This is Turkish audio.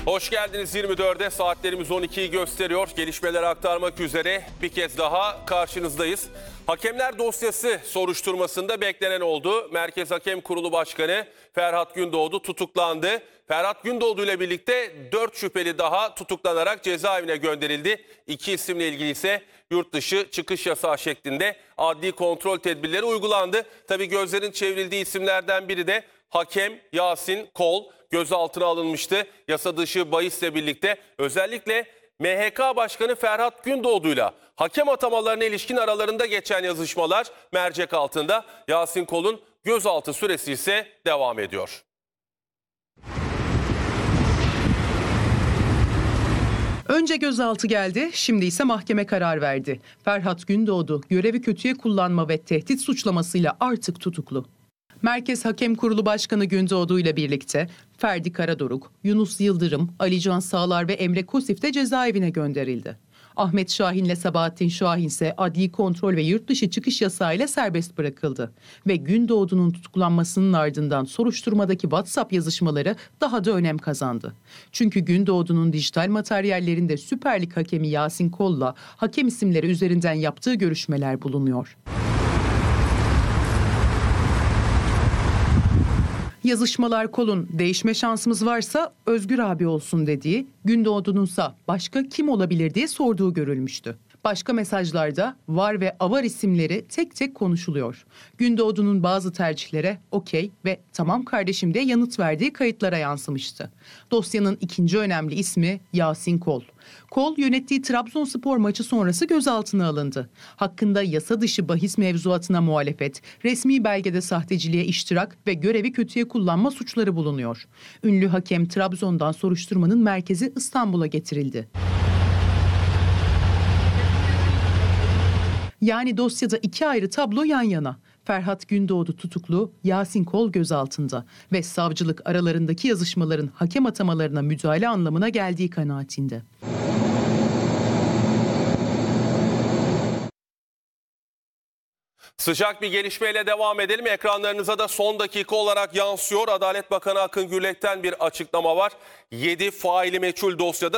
Hoş geldiniz 24'e. Saatlerimiz 12'yi gösteriyor. Gelişmeleri aktarmak üzere bir kez daha karşınızdayız. Hakemler dosyası soruşturmasında beklenen oldu. Merkez Hakem Kurulu Başkanı Ferhat Gündoğdu tutuklandı. Ferhat Gündoğdu ile birlikte 4 şüpheli daha tutuklanarak cezaevine gönderildi. 2 isimle ilgili ise yurt dışı çıkış yasağı şeklinde adli kontrol tedbirleri uygulandı. Tabii gözlerin çevrildiği isimlerden biri de hakem Yasin Kol gözaltına alınmıştı. Yasa dışı bahisle birlikte özellikle MHK Başkanı Ferhat Gündoğdu'yla hakem atamalarına ilişkin aralarında geçen yazışmalar mercek altında. Yasin Kol'un gözaltı süresi ise devam ediyor. Önce gözaltı geldi, şimdi ise mahkeme karar verdi. Ferhat Gündoğdu görevi kötüye kullanma ve tehdit suçlamasıyla artık tutuklu. Merkez Hakem Kurulu Başkanı Gündoğdu ile birlikte Ferdi Karadoruk, Yunus Yıldırım, Alican Sağlar ve Emre Kosif de cezaevine gönderildi. Ahmet Şahin ile Sabahattin Şahin ise adli kontrol ve yurt dışı çıkış yasağıyla serbest bırakıldı. Ve Gündoğdu'nun tutuklanmasının ardından soruşturmadaki WhatsApp yazışmaları daha da önem kazandı. Çünkü Gündoğdu'nun dijital materyallerinde Süper Lig hakemi Yasin Kol'la hakem isimleri üzerinden yaptığı görüşmeler bulunuyor. Yazışmalar Kol'un değişme şansımız varsa Özgür abi olsun dediği, Gündoğdu'nunsa başka kim olabilir diye sorduğu görülmüştü. Başka mesajlarda var ve avar isimleri tek tek konuşuluyor. Gündoğdu'nun bazı tercihlere okey ve tamam kardeşim diye yanıt verdiği kayıtlara yansımıştı. Dosyanın ikinci önemli ismi Yasin Kol. Kol yönettiği Trabzonspor maçı sonrası gözaltına alındı. Hakkında yasa dışı bahis mevzuatına muhalefet, resmi belgede sahteciliğe iştirak ve görevi kötüye kullanma suçları bulunuyor. Ünlü hakem Trabzon'dan soruşturmanın merkezi İstanbul'a getirildi. Yani dosyada iki ayrı tablo yan yana. Ferhat Gündoğdu tutuklu, Yasin Kol gözaltında ve savcılık aralarındaki yazışmaların hakem atamalarına müdahale anlamına geldiği kanaatinde. Sıcak bir gelişmeyle devam edelim. Ekranlarınıza da son dakika olarak yansıyor. Adalet Bakanı Akın Gürlek'ten bir açıklama var. 7 faili meçhul dosyada